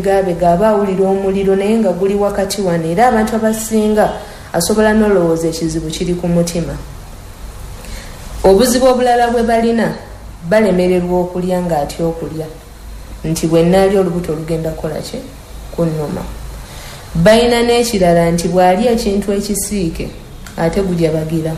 bega abawulira omuliro naye nga guli wakati wano era abantu abasinga asobola n'olowooza ekizibu kiri ku mutima. Obuzibu obulala bwe balina balemererwa okulya ng'atya okulya nti bwe naalya olubuto olugenda kukola ki kunnuma. Balina n'ekirala nti bw'alya ekintu ekisiike ate gujabagira.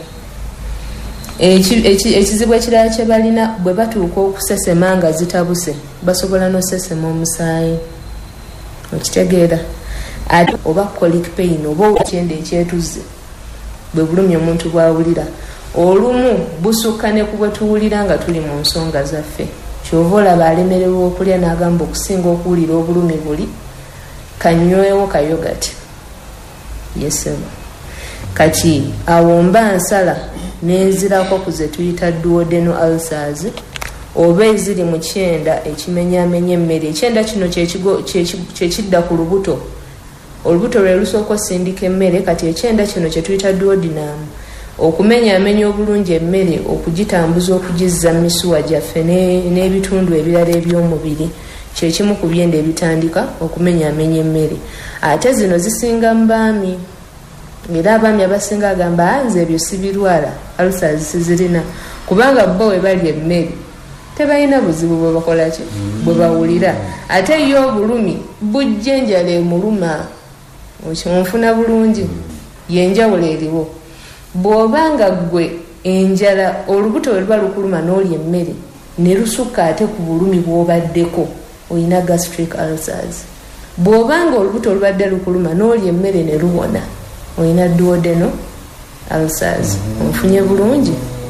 Ekizibu ekirala kye balina bwe batuuka okusesema nga zitabuse basobola n'osesema omusaayi okitegeera ate oba colic pain oba ekyenda ekyetuzze bwe bulumi omuntu bwawulira olumu busukka ne ku bwe tuwulira nga tuli mu nsonga zaffe. Kyova olaba alemererwa okulya n'agamba okusinga okuwulira obulumi buli kanywewo kayogati yesema kati awo mba nsala nenzirako ku ze tuyita duodenal ulcers oba eziri mu kyenda ekimenyamenya emmere. Ekyenda kino kyekidda ku lubuto. Olubuto lwe lusooka osindika emmere kati ekyenda kino kye tuyita duodenum okumenyamenya obulungi emmere okugitambuza okugizza mu misuwa gyaffe n'ebitundu ebirala eby'omubiri kyekimu ku byenda ebitandika okumenyamenya emmere. Ate zino zisinga mu baami era abaami abasinga agamba nze ebyo sibirwala ulcers sizirina kubanga bo we bali emmere tebalina buzibu bwe bakola ki bwe bawulira. Ate yo obulumi bujja enjala emuluma onfuna bulungi yenjawulo eriwo. Bw'obanga gwe enjala olubuto lwe luba lukuluma n'olya emmere ne lusukka ate ku bulumi bw'obaddeko olina gastric ulcers. Bw'obanga olubuto lubadde lukuluma n'olya emmere ne luwona olina duodenal ulcers. Onfunye bulungi.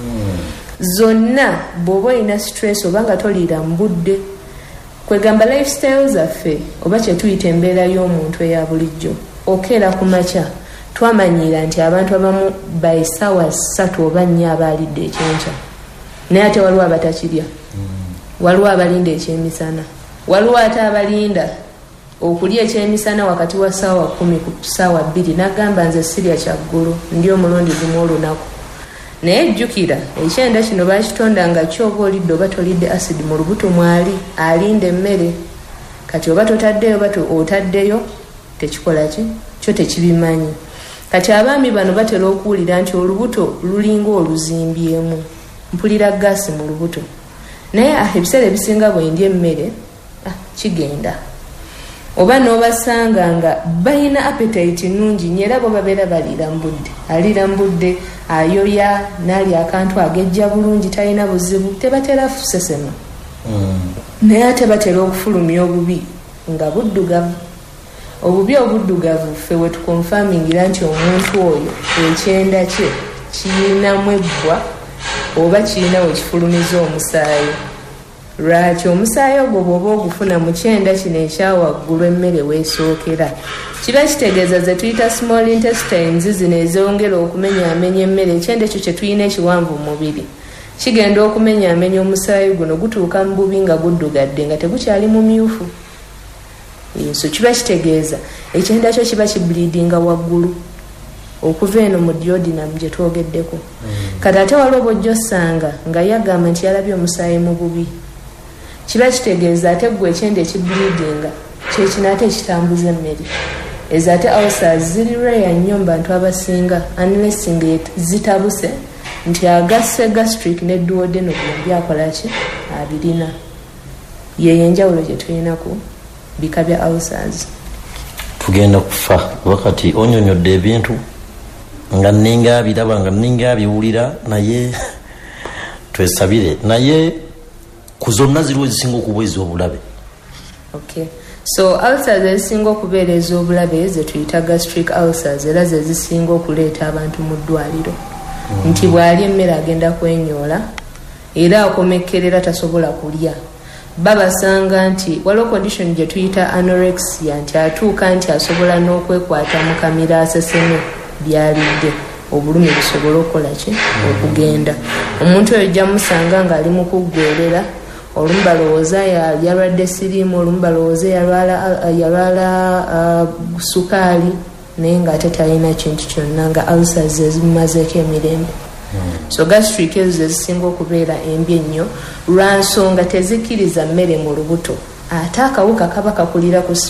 Zonna bw'oba olina stress oba nga toliira mu budde kwegamba lifestyle zaffe oba kye tuyita embeera y'omuntu eya bulijjo okeera ku makya twamanyiira nti abantu abamu by ssaawa 3 oba 4 abaalidde ekyenkya naye ate waliwo abatakirya waliwo abalinda ekyemisana waliwo ate abalinda okulya ekyemisana wakati wa ssaawa 10 ku ssaawa 2 n'agamba nze sirya kyaggulu ndi omulundi gumu olunaku. Naye jjukira ekyenda kino bakitonda nga kyoba olidde oba tolidde acid mu lubuto mwali alinda emmere kati oba totaddeyo oba otaddeyo tekikola ki kyo tekibimanyi. Kati abaami bano batera okuwulira nti olubuto lulinga oluzimbyemu mpulira gaasi mu lubuto naye ebiseera ebisinga bwe ndya emmere kigenda. Oba n'obasanga nga balina appetite nnungi nnyo era bo babeera baliira mu budde aliira mu budde ayoya n'alya akantu agejja bulungi talina buzibu tebatera kusesema naye ate batera okufulumya obubi nga buddugavu. Obubi obuddugavu ffe we tukonfamingira nti omuntu oyo ekyenda kye kirinamu ebbwa oba kirina we kifulumiza omusaayi. Lwaki omusaayi ogwo bw'oba ogufuna mu kyenda kino ekyawaggulu emmere weesookera kiba kitegeeza ze tuyita small intestines zino ezongera okumenyaamenya emmere. Ekyenda ekyo kye tulina ekiwanvu mu mubiri kigenda okumenyaamenya omusaayi guno gutuuka mu bubi nga guddugadde nga tegukyali mumyufu. So kiba kitegeeza ekyenda kyo kiba kibleedinga waggulu okuva eno mu duodenum gye twogeddeko. Kati ate waliwo bw'ojja osanga nga yagamba nti yalabye omusaayi mu bubi kiba kitegeeza ate gwe ekyenda ekibleedinga kyekino ate ekitambuza emmere. Ezo ate ulcers ziri rare nnyo mu bantu abasinga unless nga zitabuse nti agasse gastric ne duodenal byombi akola ki abirina. Yeyo enjawulo gye tulina ku bika bya ulcers. Tugenda kufa wakati onyonyodde ebintu nga ninga biraba nga ninga biwulira naye twesabire naye kuzonna ziriwo zisinga okubeeza obulabe. Okay. So ulcers ezisinga okubeera ez'obulabe ze tuyita gastric ulcers era ze zisinga okuleeta abantu mu ddwaliro nti bw'alya emmere agenda kwenyoola era akomekkerera tasobola kulya. Babasanga nti waliwo condition gye tuyita anorexia nti atuuka nti asobola n'okwekwata mu kamira aseseme byalidde obulumi busobola okukola ki okugenda. Omuntu oyo ojja musanga ng'ali mu kuggweerera olumu balowooza yalwadde siriimu olumu balowooza yalwala sukaali naye ng'ate talina kintu kyonna nga ulcers ezimumazeeko emirembe. So gastric ezo zezisinga okubeera embi ennyo lwa nsonga tezikkiriza mmere mu lubuto ate akawuka kaba kakulira ku